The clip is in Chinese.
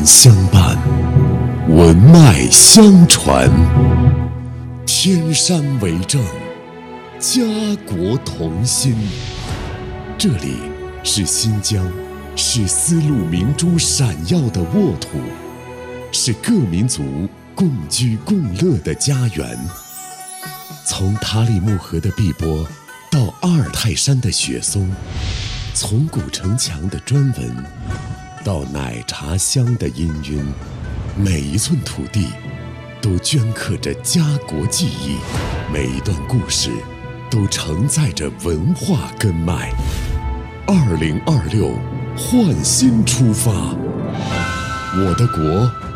年相伴，文脉相传，天山为证，家国同心。这里是新疆，是丝路明珠闪耀的沃土，是各民族共居共乐的家园。从塔里木河的碧波到阿尔泰山的雪松，从古城墙的砖纹到奶茶香的氤氲，每一寸土地都镌刻着家国记忆，每一段故事都承载着文化根脉。2026，焕新出发，我的国，